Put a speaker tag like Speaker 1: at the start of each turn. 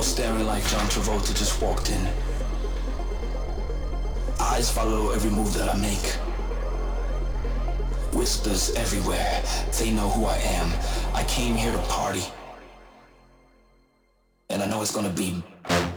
Speaker 1: staring like John Travolta just walked in. Eyes follow every move that I make. Whispers everywhere, they know who I am. I came here to party. And I know it's gonna be